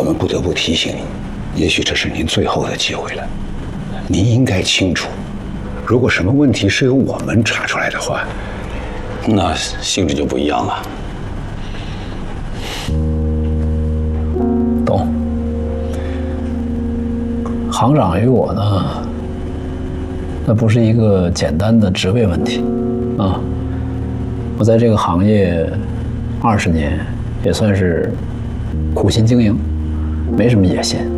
们不得不提醒你，也许这是您最后的机会了。您应该清楚，如果什么问题是由我们查出来的话， 那性质就不一样了。 懂。行长与我呢，那不是一个简单的职位问题啊。我在这个行业20年，也算是苦心经营，没什么野心。